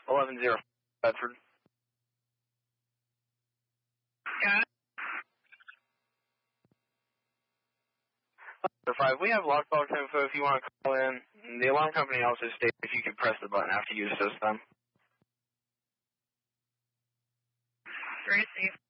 11-0 Bedford. Got it. 5, we have lockbox info if you want to call in. The alarm company also stated if you could press the button after you assist them. Receive.